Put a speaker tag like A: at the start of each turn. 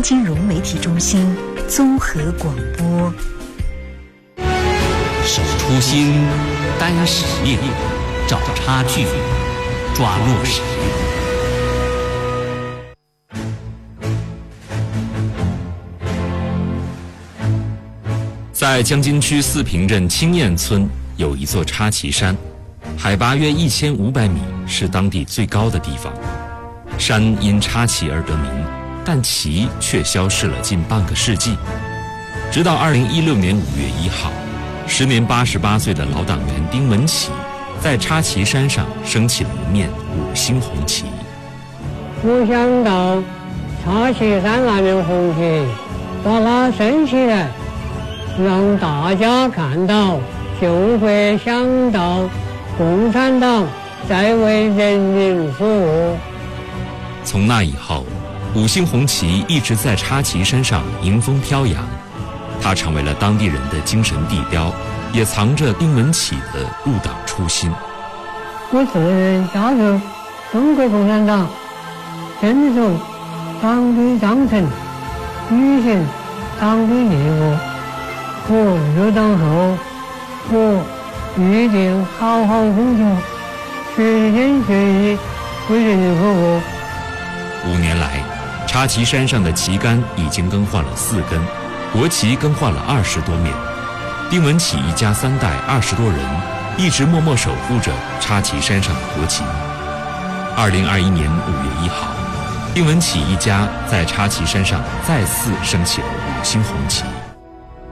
A: 金融媒体中心综合广播。
B: 守初心，担使命，找差距，抓落实。
C: 在江津区四平镇青堰村有一座插旗山，海拔约1500米，是当地最高的地方。山因插旗而得名，但旗却消失了近半个世纪。直到2016年5月1号，时年88岁的老党员丁文启在插旗山上升起了一面5星红旗。
D: 没想到插旗山那面红旗把它升起来，让大家看到，就会想到共产党在为人民服务。
C: 从那以后，5星红旗一直在插旗山上迎风飘扬，它成为了当地人的精神地标，也藏着丁文启的入党初心。
D: 我自愿加入中国共产党，遵守党的章程，履行党的义务。我入党后，我一定好好工作，全心全意为人民服务。
C: 5年来，插旗山上的旗杆已经更换了4根，国旗更换了20多面。丁文启一家3代20多人，一直默默守护着插旗山上的国旗。2021年5月1号，丁文启一家在插旗山上再次升起了5星红旗。